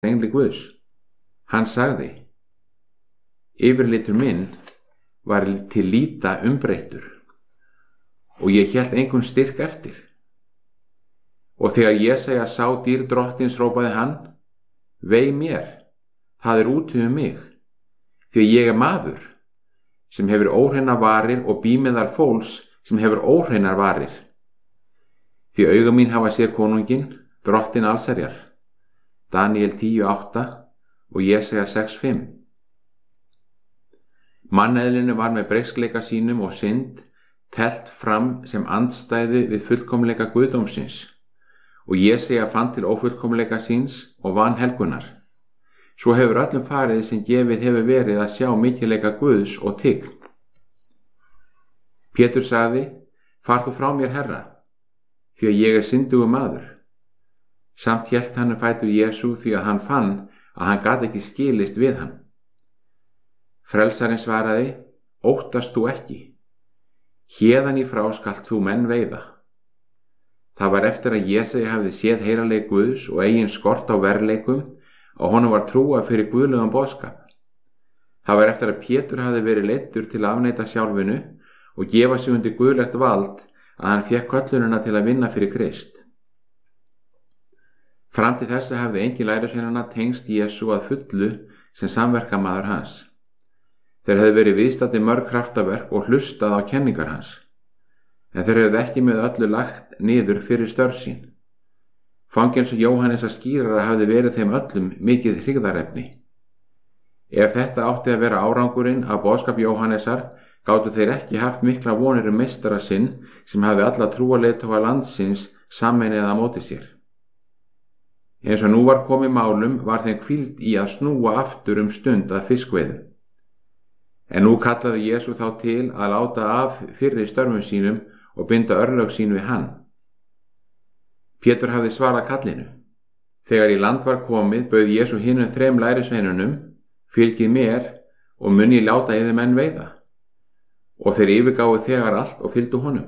engli Guðs. Hann sagði: Yfirlitur minn var til líta umbreyttur og ég hélt engum styrk eftir. Og þegar Jesaja sá dýr drottins hrópaði hann: Vei mér, það út mig, því ég maður sem hefur óhreinar varir og bý meðal fólks sem hefur óhreinar varir. Því augu mín hafa séð konunginn, drottin allsherjar. Daniel 10:8 og Jesaja 6:5. Manneðlinu var með breyskleika sínum og synd telt fram sem andstæði við fullkomleika guðdómsins, og Jesaja fann til ófullkomleika síns og vanhelgunar. Svo hefur öllum farið sem gefið hefur verið að sjá mikilleika Guðs og tign. Pétur sagði: Far þú frá mér, Herra, því að ég syndugur maður. Samt hélt hann fætur Jesú því að hann fann að hann gat ekki skilist við hann. Frelsarinn svaraði: Óttast þú ekki, héðan í frá skalt þú menn veiða. Það var eftir að Jesaja hafði séð heilagleik Guðs og eigin skort á verðleikum og honum var trúað fyrir guðlegum boðskap. Það var eftir að Pétur hafði verið leiddur til að afneita sjálfinu og gefa sig undir guðlegt vald að hann fékk köllunina til að vinna fyrir Krist. Fram til þessa hafði engin lærisveinanna tengst Jesú að fullu sem samverkamaður hans. Þeir hefðu verið viðstaddir mörg kraftaverk og hlustað á kenningar hans, en þeir hefðu ekki með öllu lagt niður fyrir störf sín. Fangelsi Jóhannesar skýrara hafði verið þeim öllum mikið hryggðarefni. Ef þetta átti að vera árangurinn af boðskap Jóhannesar, gátu þeir ekki haft mikla vonir meistara sinn sem hafði alla trúarleiðtoga landsins sameinað á móti sér. Eins og nú var komið málum var þeim hvíld í að snúa aftur stund að fiskveiðum. En nú kallaði Jesú þá til að láta af fyrri störfum sínum og binda örlög sín við hann. Pétur hafði svarað kallinu. Þegar í land var komið bauð Jesú hinum 3 lærisveinunum: Fylgið mér og mun ég láta yður menn veiða. Og þeir yfirgáfu þegar allt og fylgdu honum.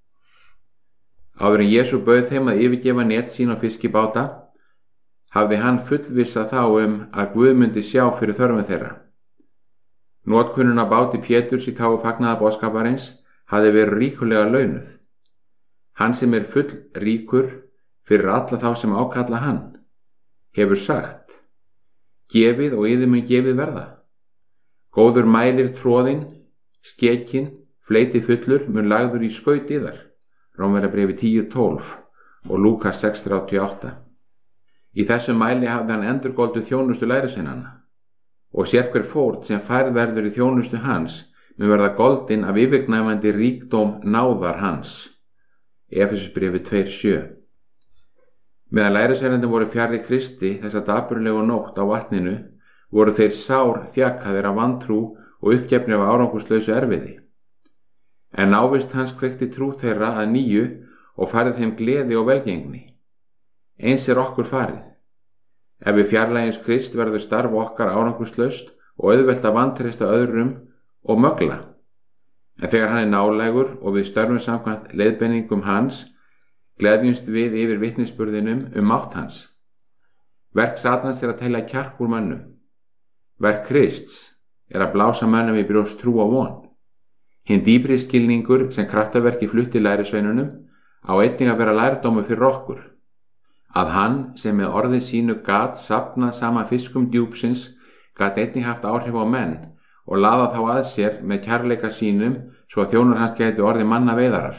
Áður en Jesú bauð þeim að yfirgefa net sín á fiskibáta, hafði hann fullvissað þá að Guð myndi sjá fyrir þörfum þeirra. Notkunnun á báti Péturs í þágu fagnaðarboðskaparins hafði verið ríkulega launuð. Hann sem full ríkur fyrir alla þá sem ákalla hann, hefur sagt: Gefið og yður mun gefið verða. Góður mælir þroðinn, skekinn, fleiti fullur mun lagður í skaut yðar. Rómverjabréfi 10:12 og Lúkas 6:38. Í þessum mæli hafði hann endurgoldu þjónustu lærisveinanna, og sérhver fórn sem færð verður í þjónustu hans mun verða goldin af yfirgnæfandi ríkdóm náðar hans. Efesusbréfi 2:7. Meðan lærisveinarnir voru fjarri Kristi þessa dapurlegu nótt á vatninu, voru þeir sár þjakaðir af vantrú og uppgefni af árangurslausu erfiði. En návist hans kveikti trú þeirra að nýju og færði þeim gleði og velgengni. Eins okkur farið. Ef við fjarlægjumst Krist verður starf okkar árangurslaust og auðvelt að vantreysta öðrum og mögla. En þegar hann nálægur og við störfum samkvæmt leiðbeiningum hans, gleðjumst við yfir vitnisburðinum mátt hans. Verk Satans að telja kjark úr mönnum. Verk Krists að blása mönnum í brjóst trú og von. Hinn dýpri skilningur sem kraftaverki flutti lærisveinunum á einnig að vera lærdómur fyrir okkur. Að hann sem með orði sínu gat safnað saman fiskum djúpsins gat einnig haft áhrif á menn og laða þá að sér með kærleika sínum svo að þjónur hans gæti orði manna veiðarar.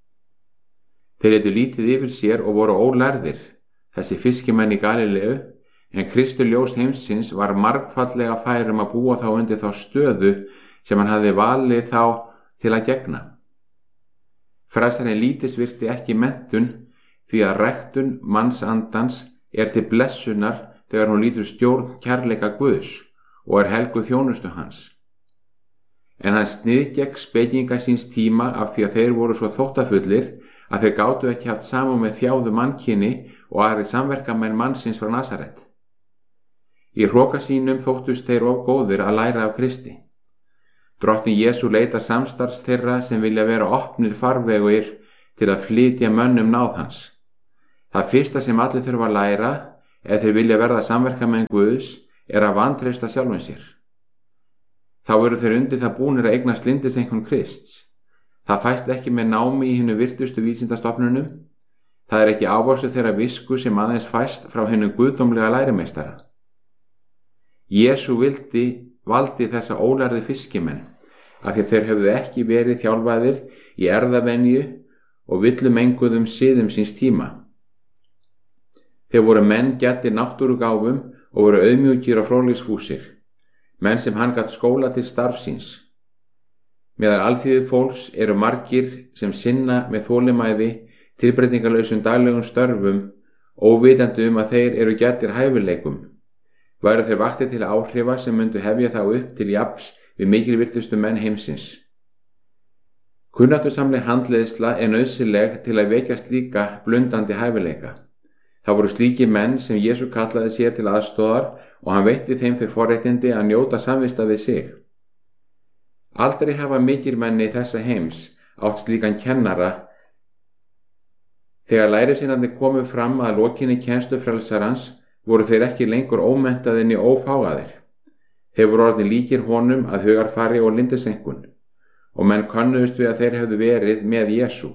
Þeir létu lítið yfir sér og voru ólærðir, þessi fiskimenn í Galileu, en Kristur ljós heimsins var margfallega fær að búa þá undir þá stöðu sem hann hafði valið þá til að gegna. Frelsarinn lítisvirti ekki menntun, því að ræktun mannsandans til blessunar þegar hún lítur stjórn kærleika Guðs og helguð þjónustu hans. En hann sniðgekk spekinga síns tíma af því að þeir voru svo þóttafullir að þeir gátu ekki haft samúð með þjáðu mannkyni og aðrir samverkamenn mannsins frá Nasaret. Í hroka sínum þóttust þeir of góðir að læra af Kristi. Drottinn Jesú leitar samstarfs þeirra sem vilja vera opnir farvegur til að flytja mönnum náð hans. Það fyrsta sem allir þurfa að læra ef þeir vilja verða samverkamenn Guðs, að vantreysta sjálfum sér. Þá eru þeir undir það búnir að eignast lyndiseinkun Krists. Það fæst ekki með námi í hinu virtustu vísindastofnunum. Það er ekki ávaxtur þeirra visku sem aðeins fæst frá hinu guðdómlega lærimeistara. Jesú valdi þessa ólærðu fiskimenn af því þeir höfðu ekki verið þjálfaðir í erfðavenju og villumenguðum siðum síns tíma. Þeir voru menn gæddir náttúrugáfum og voru auðmjúkir og fróðleiksfúsir, menn sem hann gat skóla til starfsins. Meðal alþýðu fólks eru margir sem sinna með þolinmæði tilbreytingarlausum daglegum störfum, óvitandi að þeir eru gæddir hæfileikum. Væru þeir vaktir til áhrifa sem myndu hefja þá upp til jafns við mikilvirtustu menn heimsins. Kunnáttusamleg handleiðsla er nauðsynleg til að vekja slíka blundandi hæfileika. Það voru slíki menn sem Jesú kallaði sér til aðstoðar og hann veitti þeim þau forréttindi að njóta samvista við sig. Aldrei hafa mikilmenni þessa heims átt slíkan kennara. Þegar lærisveinarnir komu fram að lokinni kennslu frelsarans voru þeir ekki lengur ómenntaðir né ófágaðir. Þeir voru orðnir líkir honum að hugarfari og lyndiseinkun og menn könnuðust við að þeir hefðu verið með Jesú.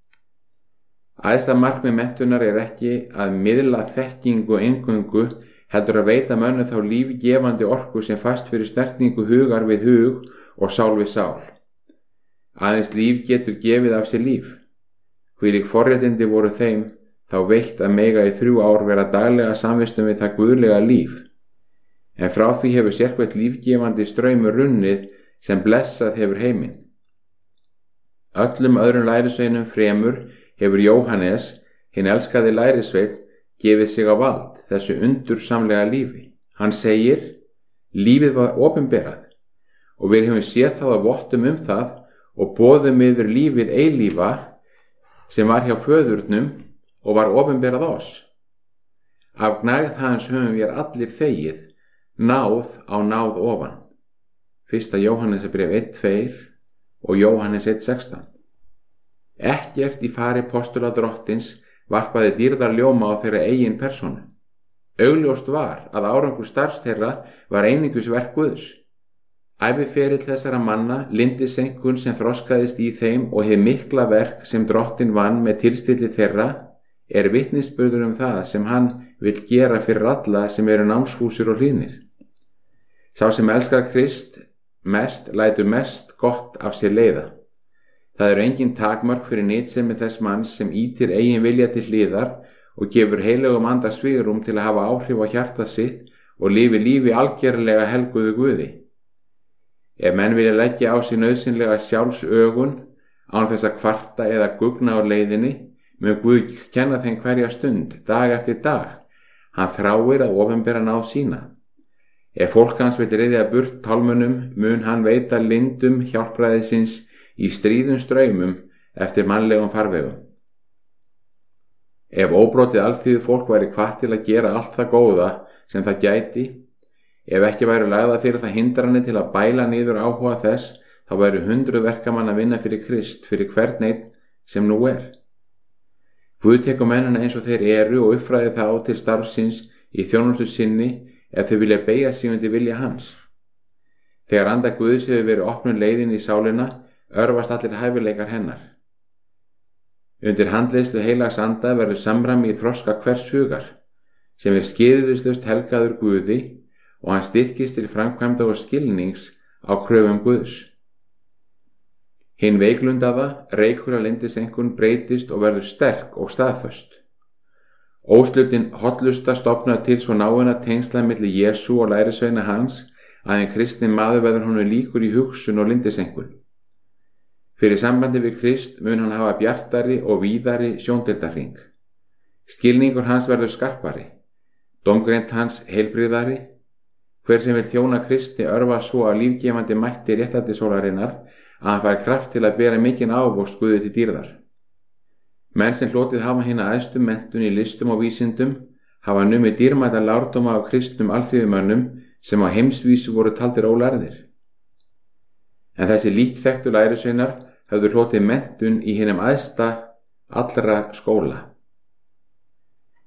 Æðsta markmið menntunar er ekki að miðla þekkingu eingöngu, heldur að veita mönnum þá lífgefandi orku sem fæst fyrir snertingu hugar við hug og sál við sál. Aðeins líf getur gefið af sér líf. Hvílík forréttindi voru þeim þá veitt að mega í 3 ár vera daglega samvistum við það guðlega líf. En frá því hefur sérhvert lífgefandi straumur runnið sem blessað hefur heiminn. Öllum öðrum lærisveinum fremur hefur Jóhannes, hinn elskaði lærisveinn, gefið sig á vald þessu undursamlega lífi. Hann segir, lífið var opinberað og við hefum séð þá að vottum það og boðum yfir lífið eilífa sem var hjá föðurnum og var opinberað oss. Af gnægð hans höfum við allir þegið, náð á náð ofan. 1. Jóhannesarbréf 1:2 og Jóhannes 1:16. Ekkert í fari postula drottins varpaði dýrðar ljóma á þeirra eigin persónu. Augljóst var að árangur starfs þeirra var einungis verk Guðs. Æviferill þessara manna, lyndiseinkun sem þroskaðist í þeim og hið mikla verk sem drottin vann með tilstilli þeirra er vitnisburður það sem hann vill gera fyrir alla sem eru námsfúsir og hlýðnir. Sá sem elskar Krist mest lætur mest gott af sér leiða. Það eru engin takmörk fyrir nytsemi þess manns sem ýtir eigin vilja til hliðar og gefur heilögum anda svigrúm til að hafa áhrif á hjarta sitt og lifi lífi algerlega helguðu Guði. Ef menn vilja leggja á sig nauðsynlega sjálfsögun án þess að kvarta eða gugna á leiðinni, mun Guð kenna þeim hverja stund, dag eftir dag. Hann þráir að opinbera náð sína. Ef fólk hans vill ryðja burt tálmunum, mun hann veita lindum hjálpræðisins í stríðum straumum eftir mannlegum farvegum. Ef óbrotið alþýðu fólk væri hvatt til að gera allt það góða sem það gæti, ef ekki væri lagða fyrir það hindranir til að bæla niður áhuga þess, þá væri 100 verkamann að vinna fyrir Krist, fyrir hvern einn sem nú er. Guð tekur mennina eins og þeir eru og uppfræði þá til starfsins í þjónustu sinni ef þeir vilja beygja sig undir vilja hans. Þegar anda Guðs hefur verið opnun leiðin í sálina, örfast allir hæfileikar hennar. Undir handleiðslu heilags anda verður samræmi í þroska hvers hugar, sem skilyrðislaust helgaður Guði og hann styrkist til framkvæmda og skilnings á kröfum Guðs. Hinn veiklundaða, reikula lyndiseinkun breytist og verður sterk og staðföst. Óslutin hollusta stofnar til svo náinna tengsla milli Jesú og lærisveina hans að hinn kristni maður verður honum líkur í hugsun og lyndiseinkun. Fyrir sambandi við Krist mun hann hafa bjartari og víðari sjóndeildarhring. Skilningur hans verður skarpari, dómgreind hans heilbrigðari. Hver sem vil þjóna Kristi örfa svo að lífgefandi mætti réttlætisólarinnar að hann fær kraft til að bera mikinn ávöxt Guði til dýrðar. Menn sem hlotið hafa hina æðstu menntun í listum og vísindum hafa numið dýrmæta lárdóma af kristnum alþýðumönnum sem á heimsvísu voru taldir ólærðir. En þessi lítt þekktu lærisveinar höfðu hlotið menntun í hinum æðsta allra skóla.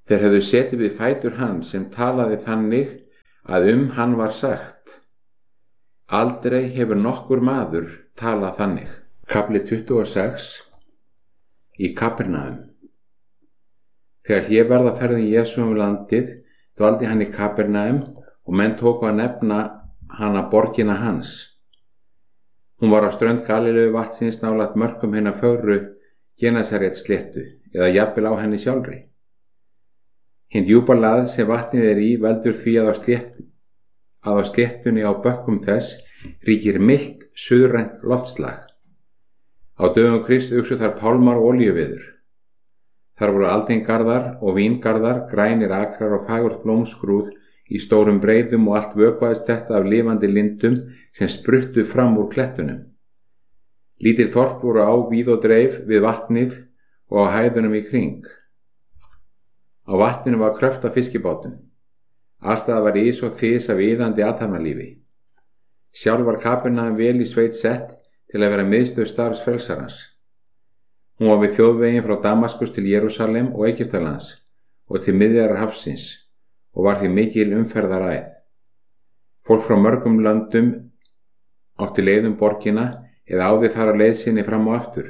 Þeir hefðu setið við fætur hans sem talaði þannig að hann var sagt: aldrei hefur nokkur maður talað þannig. Kafli 26. Í Kapernaum. Þegar hlé varð á ferðum Jesú landið, dvaldi hann í Kapernaum og menn tóku að nefna hana borgina hans. Hún var á strönd Galileu vatnsins nálægt mörkum hinna fögru Genesaret sléttu, eða jafnvel á henni sjálfri. Hin djúpa lað sem vatnið í veldur því að á sléttunni á bökkum þess ríkir milt suðrænt loftslag. Á dögum Krists uxu þar pálmar og olíuviður. Þar voru aldingarðar og víngarðar, grænir akrar og fagurt blómskrúð í stórum breiðum og allt vökvaðist þetta af lifandi lindum sem spruttu fram úr klettunum. Lítil þorp voru á víð og dreif við vatnið og á hæðunum í kring. Á vatninu var kröft af fiskibátum. Alstaðar var ís og þys af iðandi athafnalífi. Sjálf var Kapernaum vel í sveit sett til að vera miðstöð starfs frelsarans. Hún var við þjóðveginn frá Damaskus til Jerúsalem og Egyptalands og til Miðjarðar hafsins og var því mikil umferðaræð. Fólk frá mörgum löndum átti leið borgina eða áði þar á leið sinni fram og aftur.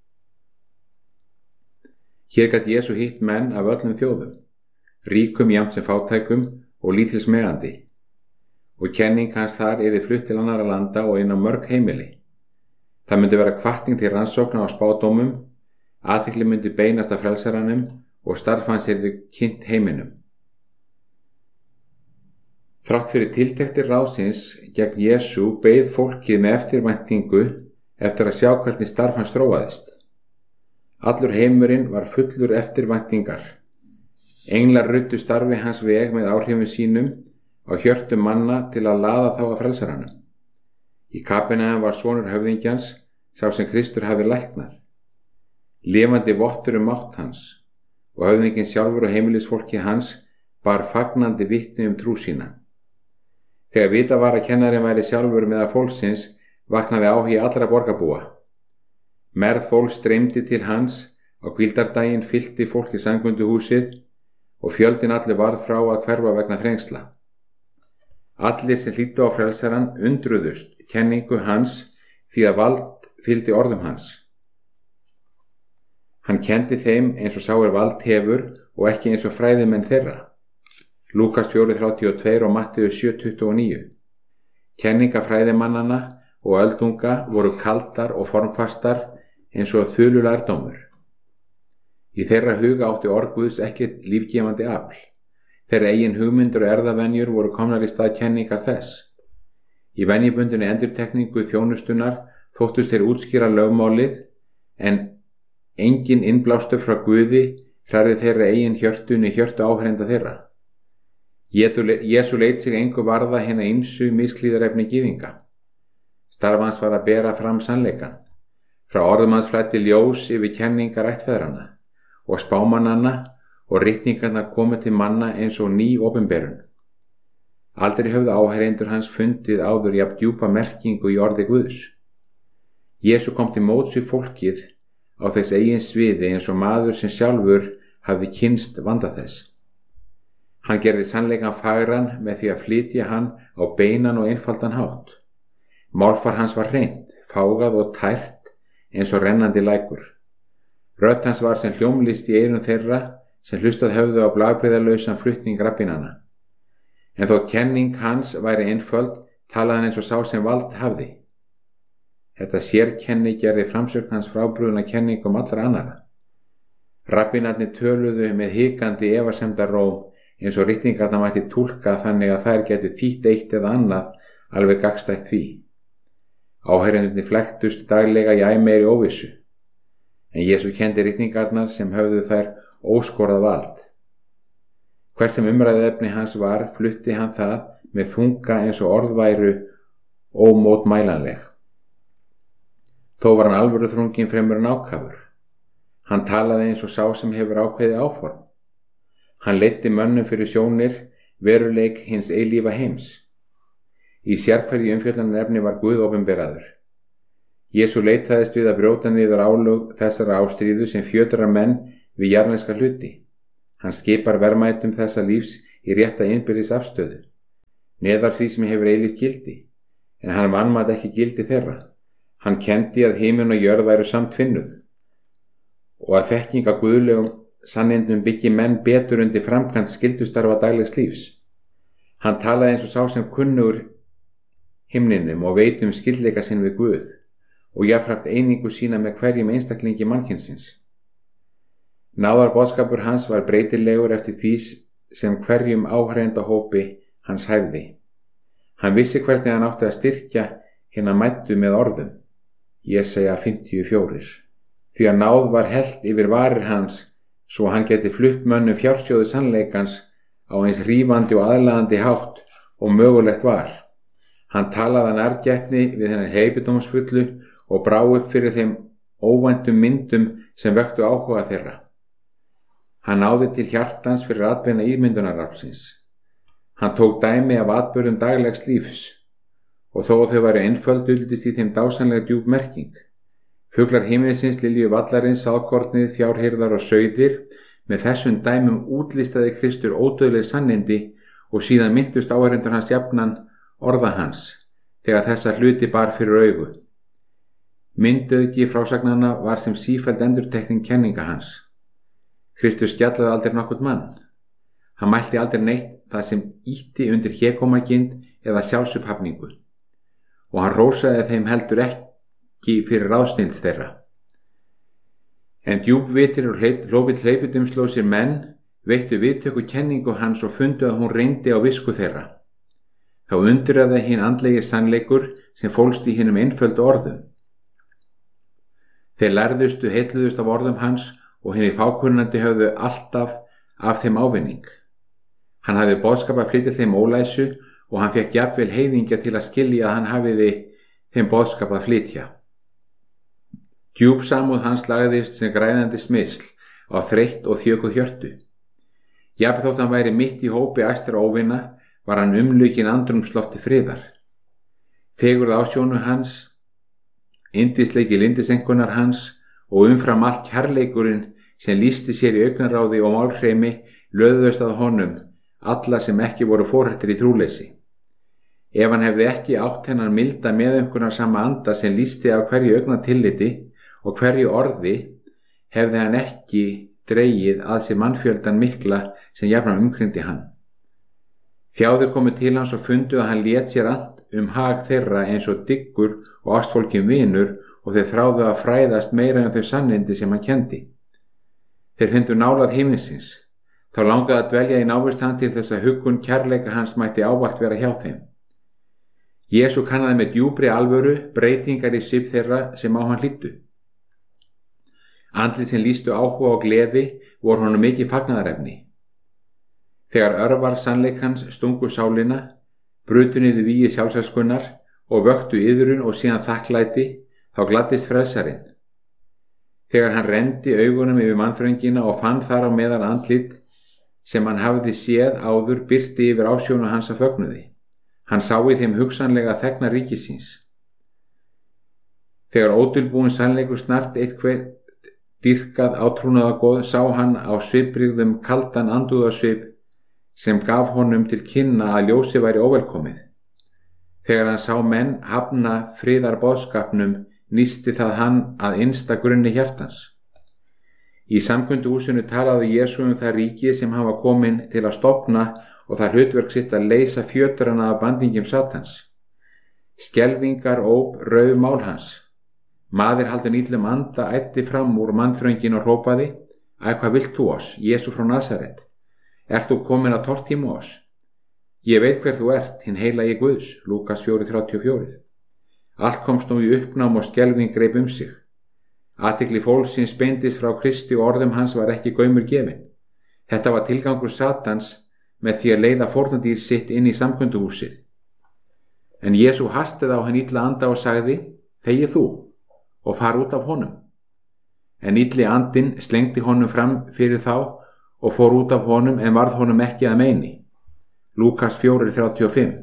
Hér gat Jesú hitt menn af öllum þjóðum, ríkum jafnt sem fátækum og lítils megandi, og kenning hans þar yrði flutt til annarra landa og inn á mörg heimili. Það myndi vera hvatning til rannsókna á spádómum, athygli myndi beinast að frelsaranum og starf hans yrði kynnt heiminum. Þrátt fyrir tiltektir ráðsins gegn Jesú beið fólkið með eftirvæntingu eftir að sjá hvernig starf hans þróaðist. Allur heimurinn var fullur eftirvæntingar. Englar ruddu starfi hans veg með áhrifum sínum á hjörtum manna til að laða þá að frelsaranum. Í Kapernaum var sonur höfðingjans, sá sem Kristur hafi læknað. Lifandi vottur mátt hans, og höfðinginn sjálfur og heimilisfólki hans bar fagnandi vitni trú sína. Þegar vita var að kennarinn væri sjálfur meðal fólksins, vaknaði áhugi allra borgarbúa. Merð fólk streymdi til hans, á hvíldardaginn fyllti fólki samkunduhúsið og fjöldinn allur varð frá að hverfa vegna þrengsla. Allir sem hlýddu á frelsarann undruðust kenningu hans því að vald fylgdi orðum hans. Hann kenndi þeim eins og sá vald hefur og ekki eins og fræðimenn þeirra. Lúkas 4:32 og Matteus 7:29. Kenninga fræðimannanna og öldunga voru kaldar og formfastar eins og þululærdómur. Í þeirra huga átti orð Guðs ekkert lífgefandi afl. Þeirra eigin hugmyndur og erðavenjur voru komnar í stað kenningar þess. Í venjubundinni endurtekningu þjónustunar þóttust þeir útskýra lögmálið, en engin innblástur frá Guði hrærði þeirra eigin hjörtunni hjörtu áhrenda þeirra. Jesú leit sig engu varða hina ýmsu misklíðarefni gyðinga. Starf hans var að bera fram sannleikann. Frá orðum hans flæddi ljós yfir kenningar ættfeðranna og spámannanna, og ritningarnar komu til manna eins og ný opinberun. Aldrei höfðu áheyrendur hans fundið áður jafn djúpa merkingu í orði Guðs. Jesú kom til móts við fólkið á þess eigin sviði eins og maður sem sjálfur hafði kynnst vanda þess. Hann gerði sannleikann fagran með því að flytja hann á beinan og einfaldan hátt. Málfar hans var hreint, fágað og tært eins og rennandi lækur. Rödd hans var sem hljómlist í eyrum þeirra sem hlustað höfðu á blaðbreiðalausan flutning rabbínanna. En þótt kenning hans væri einföld, talaði hann eins og sá sem vald hafði. Þetta sérkenni gerði framsögn hans frábrugðna kenningum allra annara. Rabbínarnir töluðu með hikandi efasemdarróm eins og ritningarnar mætti túlka þannig að þær gætu þýtt eitt eða annað alveg gagnstætt því. Áheyrendurnir flæktust daglega í æ meiri óvissu, en Jesú kenndi ritningarnar sem höfðu þær óskorað vald. Hvert sem umræðuefni hans var, flutti hann það með þunga eins og orðværu ómótmælanleg. Þó var hann alvöru þrungin fremur en ákafur. Hann talaði eins og sá sem hefur ákveðið áform. Hann leiddi mönnum fyrir sjónir veruleik hins eilífa heims. Í sérhverju umfjöllunarefni var Guð opinberaður. Jesú leitaðist við að brjóta niður álög þessara ástríðu sem fjötrar menn við jarðneska hluti. Hann skipar verðmætum þessa lífs í rétta innbyrðis afstöðu, neðar því sem hefur eilíft gildi, en hann vanmat ekki gildi þeirra. Hann kenndi að himinn og jörð væru samtvinnuð og að þekking af guðlegum sannindum byggi menn betur undir framkvæmd skyldustarfa daglegs lífs. Hann talaði eins og sá sem kunnugur himninum og veit skyldleika sinn við Guð og jafnframt einingu sína með hverjum einstaklingi mannkynsins. Náðarboðskapur hans var breytilegur eftir því sem hverjum áhærendahópi hans hæfði. Hann vissi hvernig hann átti að styrkja hina mættu með orðum. Jesaja 54. Því að náð var hellt yfir varir hans svo hann geti flutt mönnum fjársjóðu sannleikans á eins rífandi og aðlaðandi hátt og mögulegt var. Hann talaði nærgætni við hennar heiðudómsfullu og brá upp fyrir þeim óvæntum myndum sem vöktu áhuga þeirra. Hann náði til hjartans fyrir atbeina ímyndunaraflsins. Hann tók dæmi af atburðum daglegs lífs og þó að þau væru einföld duldist í þeim dásamlega djúp merking. Fuglar himinsins, lilju vallarins, sáðkornið, fjárhirðar og sauðir, með þessum dæmum útlistaði Kristur ódauðleg sannindi og síðan minntust áheyrendur hans jafnan orða hans þegar þessa hluti bar fyrir augu. Myndauðgi frásagnanna var sem sífelld endurtekning kenninga hans. Kristus skjallaði aldrei nokkurn mann. Hann mælti aldrei neitt það sem ýtti undir hégómagind eða sjálfsupphafningu og hann rósaði þeim heldur ekki fyrir ráðsnilds þeirra. En djúpvitir og hlópill hleypidumslósir menn veittu viðtöku kenningu hans og fundu að hún reyndi á visku þeirra. Þá undraði hinn andlegi sannleikur sem fólst í hinum einföldu orðum. Þeir lærðustu, heilluðust af orðum hans og hinni fákunnandi höfðu alltaf af þeim ávinning. Hann hafði boðskap að flytja þeim ólæsu og hann fekk jafnvel heiðingja til að skilja að hann hafiði þeim boðskap að flytja. Djúp samúð hans lagðist sem græðandi smysl á þreytt og þjökuð hjörtu. Jafnvel þótt hann væri mitt í hópi æstra óvina var hann umlukinn andrúmslofti friðar. Fegurð ásjónu hans, yndisleiki lindisengunar hans og umfram allt kærleikurinn sem lýsti sér í augnaráði og málhreimi löðust að honum alla sem ekki voru forhættir í trúleysi. Ef hann hefði ekki átt hennar milda meðumkunar sama anda sem lýsti af hverju augnatilliti og hverju orði, hefði hann ekki dregið að sér mannfjöldan mikla sem jafnan umkringdi hann. Þjáðir komu til hans og fundu að hann lét sér and hag þeirra eins og dyggur og ástfólkin vinur og þeir þráðu að fræðast meira en þau sannindi sem hann kendi. Þeir fyndu nálað himinsins. Þá langaði að dvelja í návist hann til þess að huggun kærleika hans mætti ávallt vera hjá þeim. Jesú kannaði með djúpri alvöru breytingar í svip þeirra sem á hann hlýddu. Andlit sem lýstu áhuga og gleði voru honum mikið fagnaðarefni. Þegar örvar sannleikans stungu sálina, brutu niður vígi sjálfsælskunnar og vöktu iðrun og síðan þakklæti, þá gladdist frelsarinn. Þegar hann renndi augunum yfir mannþröngina og fann þar á meðal andlit sem hann hafði séð áður birti yfir ásjónu hans að fögnuði. Hann sá í þeim hugsanlega þegna ríkisins. Þegar ódulbúinn sannleikur snart eitthvað dýrkað átrúnaðargoð sá hann á svipbrigðum kaldan andúðarsvip sem gaf honum til kynna að ljósi væri óvelkomið. Þegar hann sá menn hafna friðarboðskapnum nýsti það hann að innsta grunni hjartans. Í samkunduhúsinu talaði Jesú það ríki sem hann var kominn til að stofna og það hlutverk sitt að leysa fjötrana af bandingjum Satans. Skelfingar óp rauð mál hans. Maður haldinn illum anda æddi fram úr mannþröngin og hrópaði: Æ, hvað vilt þú oss, Jesú frá Nasaret? Ert þú kominn að tortíma oss? Ég veit hver þú ert, hinn heilagi Guðs, Lúkas 4:34. Allt komst nú í uppnám og skelfing greip sig. Athygli fólksins beindist frá Kristi og orðum hans var ekki gaumur gefinn. Þetta var tilgangur Satans með því að leiða fórnardýr sitt inn í samkunduhúsið. En Jesú hastaði á hann illa anda og sagði: Þegi þú og far út af honum. En illi andinn slengdi honum fram fyrir þá og fór út af honum en varð honum ekki að meini. Lúkas 4:35.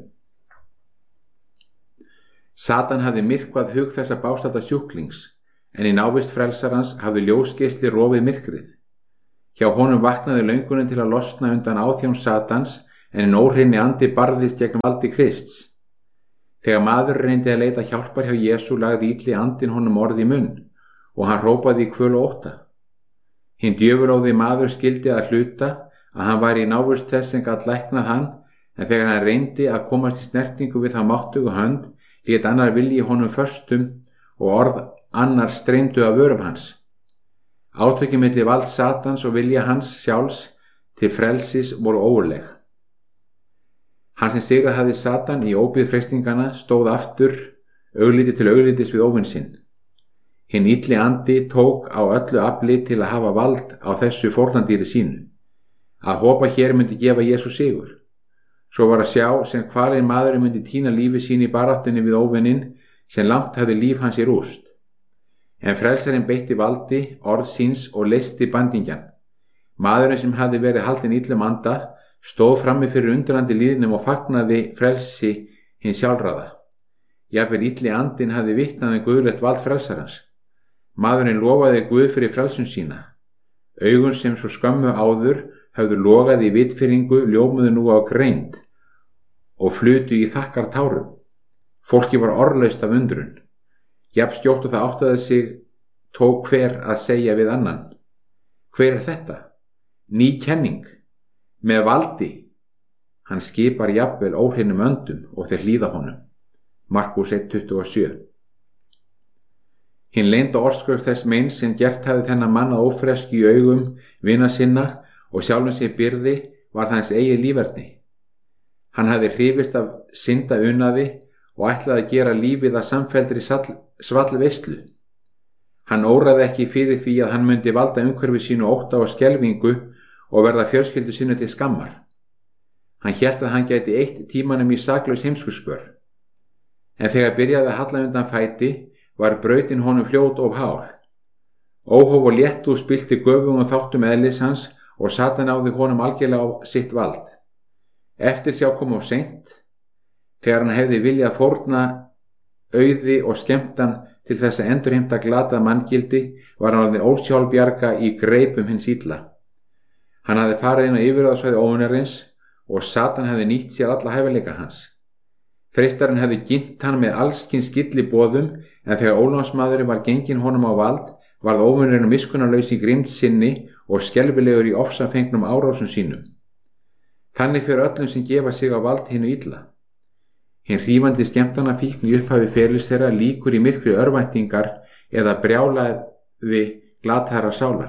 Satan hafði myrkvað hug þessa bástætta sjúklings, en í návist frelsarans hafði ljósgeisli rofið myrkrið. Hjá honum vaknaði löngunin til að losna undan áþjón Satans, en hinn óhreinni andi barðist gegn valdi Krists. Þegar maður reyndi að leita hjálpar hjá Jesú lagði illi andinn honum orð í munn og hann hrópaði í kvöl og ótta. Hinn djöfulóði maður skildi að hluta að hann væri í návist þess sem gat læknað hann, en þegar hann reyndi að komast í snertingu við þá máttugu hönd, lét annar vilji honum föstum og orð annar streymdu af vörum hans. Átökin milli vald Satans og vilja hans sjálfs til frelsis voru ógurleg. Hann sem sigrað hafði Satan í óbyggð freistingana stóð aftur augliti til auglitis við óvin sinn. Hinn illi andi tók á öllu afli til að hafa vald á þessu fórnardýri sínu. Að hopa hér myndi gefa Jesú sigur. Svo var að sjá sem hvalinn maðurinn myndi týna lífi sín í baráttunni við óvininn sem langt hafði líf hans í rúst. En frelsarinn beitti valdi, orð síns og leysti bandingjan. Maðurinn sem hafði verið haldinn illum anda stóð frammi fyrir undrandi líðnum og fagnaði frelsi hins sjálfráða. Jafnvel illi andinn hafði vitnað guðlegt vald frelsarans. Maðurinn lofaði Guð fyrir frelsun sína. Augun sem svo skömmu áður höfðu logað í vitfirringu ljómuðu nú á greind og flutu í þakkar tárum. Fólki var orðlaust af undrun. Jafn skjótt og það áttaði sig tók hver að segja við annan: hver þetta? Ný kenning. Með valdi. Hann skipar jafnvel óhreinum öndum og þeir hlýða honum. Markús 1:27. Hinn leynda orðskörð þess meins sem gert hafði þennan mann að ófreski í augum vina sinna og sjálfum sér byrði var hans eigið líferni. Hann hafði hrifist af synda unaði og ætlaði að gera lífið að samfelldri svallveislu. Hann óraði ekki fyrir því að hann myndi valda umhverfi sínu ótta og skelfingu og verða fjölskyldu sinni til skammar. Hann hélt að hann gæti eytt tímanum í saklaus heimskuspör. En þegar byrjaði að halla undan fæti var brautin honum fljót of hál. Óhóf og léttúð spillti göfugum þáttum eðlis hans og Satan náði honum algjörlega á sitt vald. Eftirsjá kom of seint. Þegar hann hefði viljað fórna auði og skemmtan til þess að endurheimta glatað manngildi var hann orðinn ósjálfbjarga í greipum hins illa. Hann hafði farið inn á yfirráðasvæði óvinarins og Satan hafði nýtt sér alla hæfileika hans. Freistarinn hafði ginnt hann með allskyns skylliboðum, en þegar ólánsmaðurinn var genginn honum á vald varð óvinurinn miskunnarlaus í grimmd sinni og skelfilegur í ofsafengnum árásum sínum. Þannig fer öllum sem gefa sig á vald hinu illa. Hinn hrífandi skemmtanafíkn í upphafi ferlis þeirra líkur í myrkri örvæntingar eða brjálaði glataðra sálar.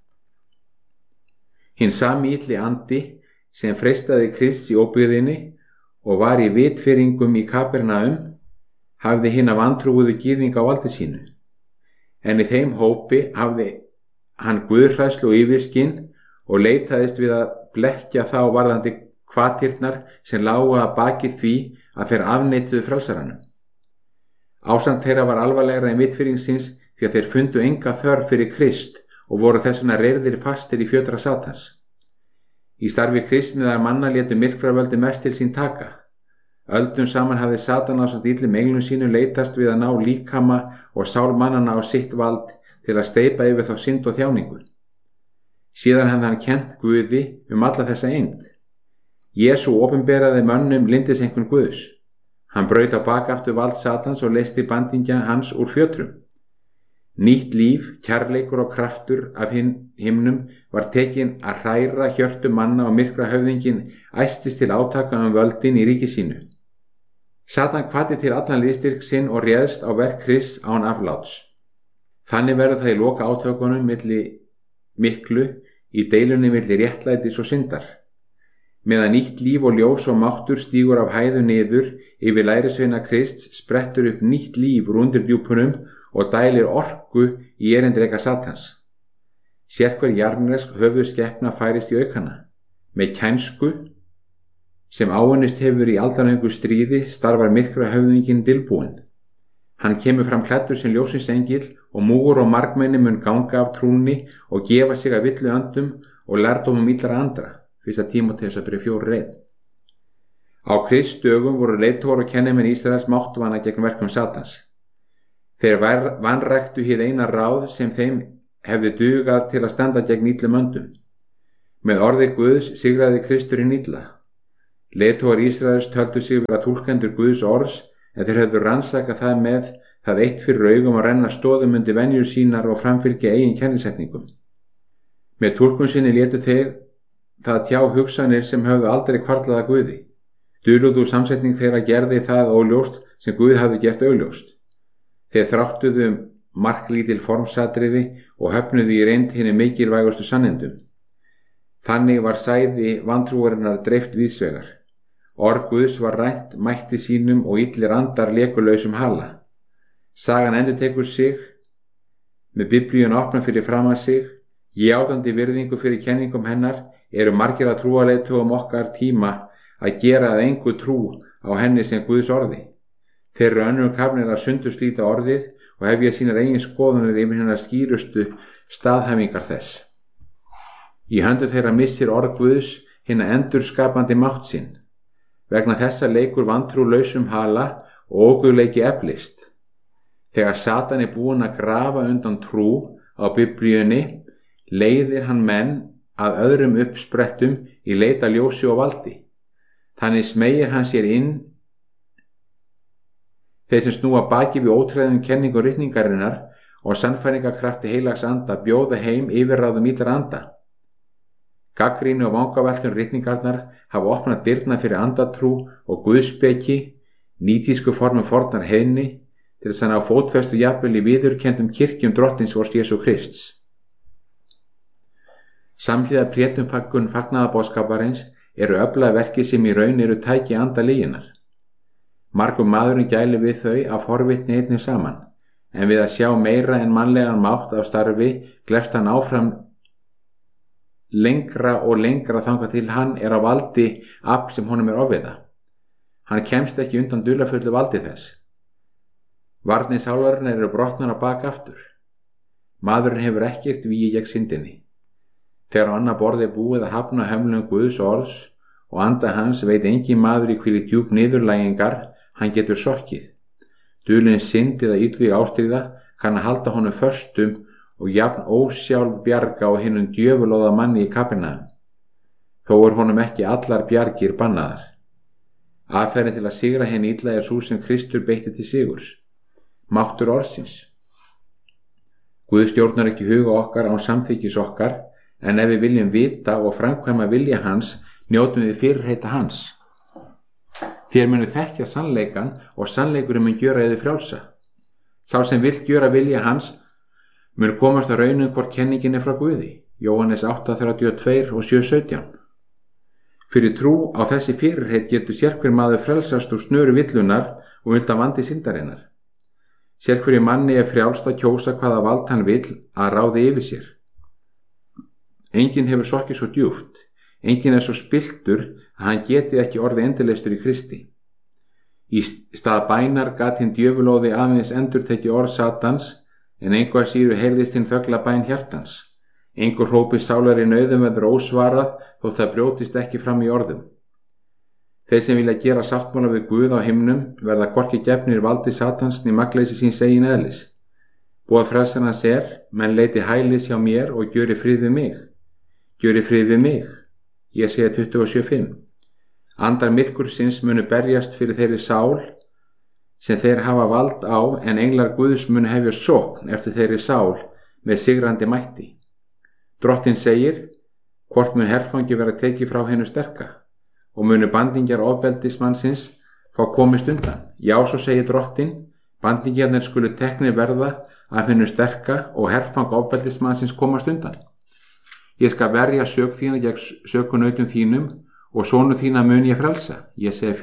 Hinn sami illi andi sem freistaði Krists í óbyggðinni og var í vitfirringum í Kapernaum hafði hina vantrúuðu gyðinga á valdi sínu. En í þeim hópi hafði hann guðhræðslu og yfirskinn og leitaðist við að blekkja þá varðandi hvatirnar sem lágu að baki því að þeir afneituðu frelsaranum. Ástand þeirra var alvarlegra en vitfirringsins því að þeir fundu enga þörf fyrir Krist og voru þess vegna reyrðir fastir í fjötra Satans. Í starfi Krist meðal manna létu myrkravöldi mest til sín taka. Öldum saman hafði Satan ásamt illum englum sínu leitast við að ná líkama og sál mannana á sitt vald til að steypa yfir þá synd og þjáningu. Síðan hafði hann kennt Guði alla þessa eymd. Jesú opinberaði mönnum lyndiseinkunn Guðs. Hann braut á bak aftur vald Satans og leysti bandingja hans úr fjötrum. Nýtt líf, kærleikur og kraftur af himnum var tekin að hræra hjörtum manna og myrkra höfðingin æstist til átaka völdin í ríki sínu. Satan hvatti til allan liðstyrk sinn og réðst á verk Krists án afláts. Þannig verður það í loka átökunum miklu í deilunni milli réttlætis og syndar. Meðan nýtt líf og ljós og máttur stígur af hæðu niður yfir lærisveina Krists sprettur upp nýtt líf úr undirdjúpunum og dælir orku í erindreka Satans. Sérhver jarnesk höfuðskepna færist í aukana. Með kænsku sem áunnist hefur í aldanlöngu stríði starfar myrkra höfðinginn dilbúinn. Hann kemur fram klæddur sem ljósins engill og múgur og margmenni mun ganga af trúnni og gefa sig að villu öndum og lærdómum illra andra. 1. Tímóteusarbréf 4:1. Á Krists dögum voru leiðtogar og kennimenn Ísraels máttvana gegn verkum Satans. Þeir vanræktu hið eina ráð sem þeim hefði dugað til að standa gegn illum öndum. Með orði Guðs sigraði Kristurinn illa. Leiðtogar Ísraels töldu sig vera túlkendur Guðs orðs, en þeir höfðu rannsakað það með það eitt fyrir augum að renna stoðum undir venjur sínar og framfylgja eigin kennisetningum. Með túlkun sinni létu þeir það tjá hugsanir sem höfðu aldrei hvarflað að Guði. Dulúð samsetning þeirra gerði það óljóst sem Guð hafði gert augljóst. Þeir þráttuðu marklítil formsatriði og höfnuðu í reynd hinni mikilvægustu sannindum. Þannig var sæði vantrúarinnar dreift víðsvegar. Orð Guðs var rænt mætti sínum og illir andar lekulausum hala. Sagan endurtekur sig með Biblíun opna fyrir framan sig. Játandi virðingu fyrir kenningum hennar eru margir að trúarleiðtogum okkar tíma að gera að engu trú á henni sem Guðs orði. Þeir eru önnur kafnir að sundurslíta orðið og hefja sínar eigin skoðanir yfir hennar skýrustu staðhæfingar þess. Í höndu þeirra missir orð Guðs hinna endurskapandi mátt sinn. Vegna þessa leikur vantrú lausum hala og óguðleiki eflist. Þegar Satan er búinn að grafa undan trú á Biblíunni, leiðir hann menn að öðrum uppsprettum í leita ljósi og valdi. Þannig smeygir hann sér inn þeir sem snúa baki við ótræðum kenningum ritningarinnar og sannfæringarkrafti heilags anda bjóða heim yfirráðum illar anda. Gagnrýni og vangaveltur ritningarnar hafa opnað dyrnar fyrir andatrú og guðspeki, nýtísku formum fornar heiðni, til þess að ná fótfestu jafnvel í viðurkenndum kirkjum drottins vors Jesú Krists. Samhliða prétumfækkun fagnaðarboðskaparins eru öflaga verki sem í raun eru tæki anda lyginnar. Margur maðurinn gæli við þau að forvitni einnig saman, en við að sjá meira en mannlegan mátt af starfi glefst hann áfram lengra og lengra þangað til hann er á valdi afl sem honum er ofviða. Hann kemst ekki undan dularfullu valdi þess. Varnir sálarinnar eru brotnar á bak aftur. Maðurinn hefur ekkert vígi gegn syndinni. Þegar á annað borð er búið að hafna hömlum Guðs orðs og anda hans veit engin maður í hvíli djúp niðurlægingar hann getur sokkið. Dulin synd eða illvíg ástríða kann að halda honum föstum og jafn ósjálf bjarga á hinum djöfulóða manni í Kapernaum. Þó er honum ekki allar bjargir bannaðar. Aðferðin til að sigra henni illa er sú sem Kristur beitti til sigurs. Máttur orðsins. Guð stjórnar ekki huga okkar án samþykkis okkar, en ef við viljum vita og framkvæma vilja hans, njótum við fyrirheita hans. Þér munu þekkja sannleikan og sannleikurinn mun gjöra yður frjálsa. Sá sem vill gjöra vilja hans mun komast að raunum hvort kenningin er frá Guði. Jóhannes 8:32 og 7:17. Fyrir trú á þessi fyrirheit getur sérhver maður frelsast úr snöru villunar og undan vandi syndarinnar. Sérhverju manni er frjálst að kjósa hvaða vald hann vill að ráði yfir sér. Enginn hefur sokkið svo djúpt. Enginn er svo spilltur að hann geti ekki orðið endilegstur í Kristi. Í stað bænar gat hinn djöfulóði aðeins endurtekið orð Satans, en engu að síður heyrðist hinn þögla bæn hjartans. Engu hrópi sálar í nauðum verður ósvarað þótt það brjótist ekki fram í orðum. Þeir sem vilja gera sáttmála við Guð á himnum verða hvorki gefnir valdi Satans né magnleysi síns eigin eðlis. Boð frelsarans er: menn leiti hælis hjá mér og gjöri frið við mig. Gjöri frið við mig. Jesaja 27:5. Andar myrkursins munu berjast fyrir þeirri sál sem þeir hafa vald á, en englar Guðs munu hefja sókn eftir þeirri sál með sigrandi mætti. Drottinn segir: hvort mun herfangi vera tekið frá hinnu sterka og munu bandingjar ofbeldismannsins fá komist undan. Já, svo segir Drottinn, bandingjarnir skulu teknir verða af hinnu sterka og herfang ofbeldismannsins komast undan. Ég skal verja sök þína gegn sökunautum þínum og sonu þína mun ég frelsa. Jesaja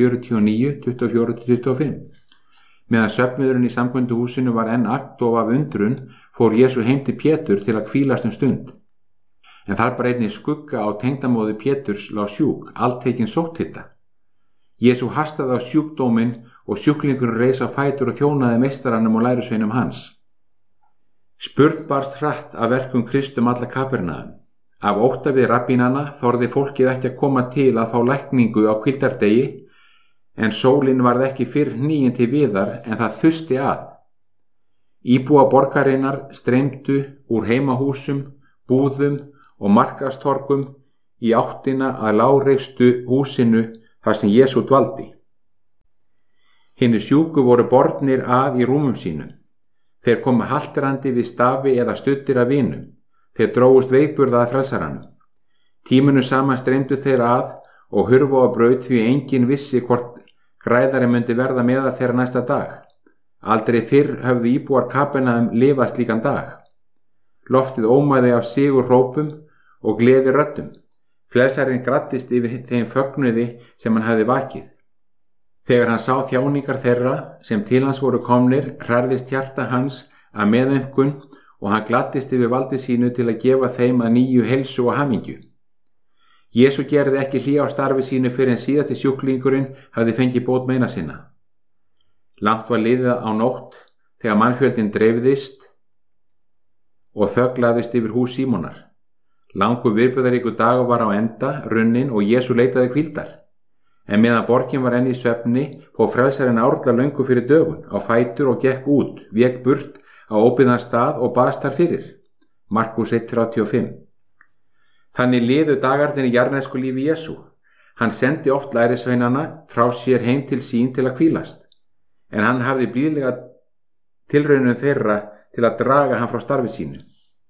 49:24-25. Meðan söfnuðurinn í samkvæmduhúsinu var enn agndofa af undrun, fór Jesú heim til Pétur til að hvílast stund. En þar bara einnig skugga á tengdamóði Péturs lá sjúk, alltekinn sótthita. Jesú hastaði á sjúkdóminn og sjúklingurinn reis á fætur og þjónaði meistaranum og lærisveinum hans. Spurn barst hratt af verkum Kristum alla Kapernaum. Af ótta við rabbínana þorði fólkið ekki að koma til að fá lækningu á hvíldardegi, en sólin varð ekki fyrr hníin til viðar en það þusti að. Íbúa borgarinnar streymdu úr heimahúsum, búðum og markaðstorgum í áttina að lágreistu húsinu þar sem Jesú dvaldi. Hinir sjúku voru bornir af í rúmum sínum. Þeir komu haltrandi við stafi eða studdir af vinum. Þeir drógust veikburða að frelsaranum. Tímunum saman streymdu þeir að og hurfu á braut því enginn vissi hvort græðari myndi verða meðal þeirra næsta dag. Aldrei fyrr höfðu íbúar Kapernaum lifað slíkan dag. Loftið ómaði af sigurhrópum og gleði röddum. Frelsarinn graddist yfir þeim fögnuði sem hann hafði vakið. Þegar hann sá þjáningar þeirra sem til hans voru komnir, hrærðist hjarta hans af meðaumkun og hann gladdist yfir valdi sínu til að gefa þeim að nýju heilsu og hamingju. Jesú gerði ekki hlé á starfi sínu fyrir en síðasti sjúklingurinn hafði fengið bót meina sinna. Langt var liðið á nótt þegar mannfjöldin dreifðist og þöglaðist yfir hús Símonar. Langur viðburðaríkur dagur var á enda runnin og Jesú leitaði hvíldar. En meðan borgin var enn í svefni fór frelsarinn árla löngu fyrir dögun á fætur og gekk út, vék burt á óbyggðan stað og baðst þar fyrir. Markús 1:35. Þannig liðu dagarnir í jarðnesku lífi Jesú. Hann sendi oft lærisveinana frá sér heim til sín til að hvílast, en hann hafði blíðlega tilraunum þeirra til að draga hann frá starfi sínu.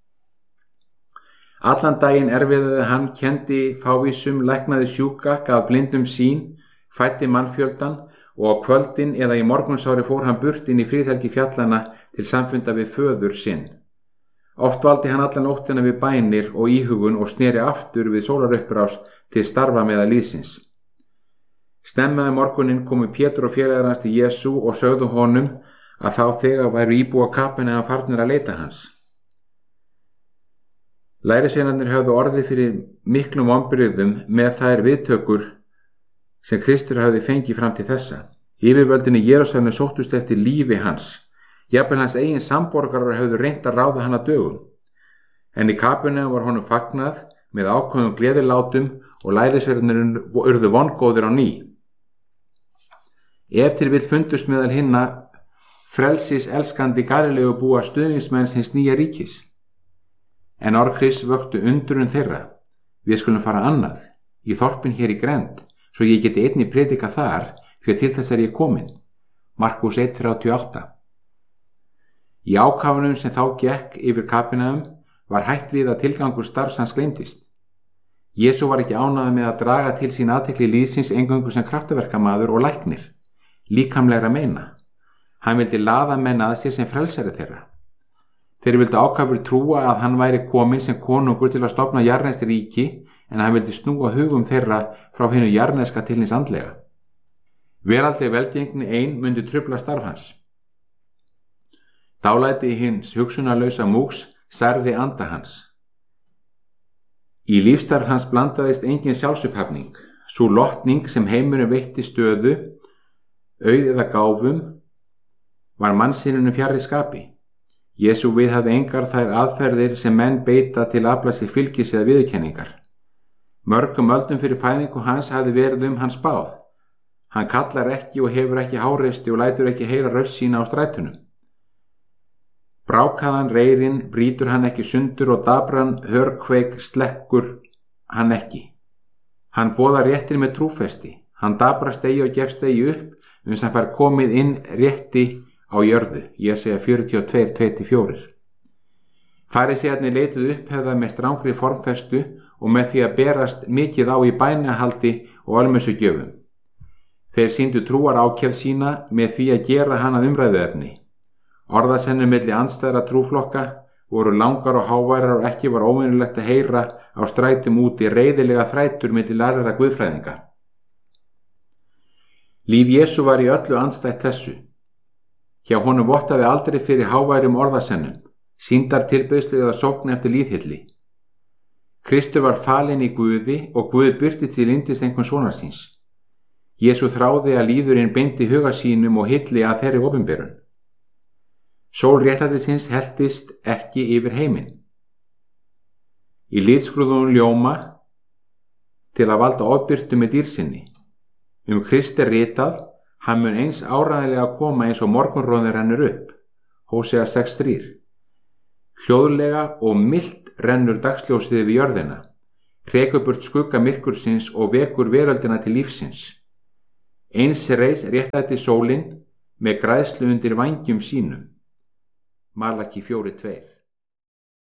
Allan daginn erfiðaði hann, kendi fávísum, læknaði sjúka, gaf blindum sýn, fæddi mannfjöldan og á kvöldin eða í morgunsári fór hann burt inn í friðhelgi fjallana til samfunda við föður sinn. Oft valdi hann allan nóttina við bænir og íhugun og sneri aftur við sólarupprás til starfa meðal liðsins. Snemma morguninn komu Pétur og félagar hans til Jesú og sögðu honum að þá þegar væru íbúa Kapernaum farnir að leita hans. Lærisveinarnir höfðu orðið fyrir miklum vonbrigðum með þær viðtökur sem Kristur hafði fengið fram til þessa. Yfirvöldin í Jerúsalem sóttust eftir lífi hans. Jafnvel hans eigin samborgarar höfðu reynt að ráða hann að dögum. En í Kapernaum var honum fagnað með ákveðnum gleðilátum og lærisveinarnir urðu vongóðir á ný. Ef til vill fundust meðal hinna frelsis elskandi Galileu búa stuðningsmenn hins nýja ríkis. En orð Krists vöktu undrun þeirra. Við skulum fara annað, í þorpin hér í grennd, svo ég geti einnig predika þar, fyrir til þess ég komin. Markús 1:38. Í ákafunum sem þá gekk yfir Kapernaum var hætt við að tilgangur starfs hans gleymdist. Jesú var ekki ánægður með að draga til sín athygli liðsins eingöngu sem kraftaverkamaður og læknir, líkamlegra meina. Hann vildi laða menn að sér sem frelsari þeirra. Þeir vildu ákafur trúa að hann væri kominn sem konungur til að stofna jarðneskt ríki, en hann vildi snúa hugum þeirra frá hinu jarðneska til hins andlega. Veraldleg velgengni ein myndi trufla starf hans. Dálæti hins hugsunarlausa múgs særði anda hans. Í lífstarf hans blandaðist engin sjálfsupphafning, sú lotning sem heimurinn veitti stöðu, auð eða gáfum, var mannsinninu fjarri skapi. Jesú viðhafði engar þær aðferðir sem menn beita til að afla sér fylgis eða viðurkenningar. Mörgum öldum fyrir fæðingu hans hafði verið hans báð. Hann kallar ekki og hefur ekki háreysti og lætur ekki heyra röst sína á strætunum. Brákaðan reyrinn brýtur hann ekki sundur og dabran hörkveik slekkur hann ekki. Hann boðar réttir með trúfesti. Hann dabrast eigi og gefst eigi upp sem fær komið inn rétti á jörðu, Jesaja 42:2-4. Farisæarnir leituðu upphefða með strangri formfestu og með því að berast mikið á í bænahaldi og almessugjöfum. Þeir sýndu trúar ákefð sína með því að gera hann að umræðuefni. Orðasennur milli andstæðra trúflokka voru langar og háværar og ekki var óvenjulegt að heyra á strætum úti reiðilega þrætur milli lærðra guðfræðinga. Líf Jesú var í öllu andstætt þessu. Hjá honum vottaði aldrei fyrir háværum orðasennum, sýndar tilbeiðslu eða sókn eftir líðhylli. Kristur var falinn í Guði og Guð birtist í yndis einhvern sonar síns. Jesú þráði að líðurinn beindi huga sínum og hylli að þeirri opinberun. Sól réttlætisins helltist ekki yfir heiminn. Í litskrúðum ljóma til að valda ofbirtu með dýrsinni. Krist ritað, hann mun eins áræðilega koma eins og morgunróðin rennur upp. Hósea 6:3. Hljóðlega og milt rennur dagsljósið við jörðina. hrekur burt skugga myrkursins og vekur veröldina til lífsins. Eins reis réttlæti sólin með græðslu undir vængjum sínum. Malaki 4:2.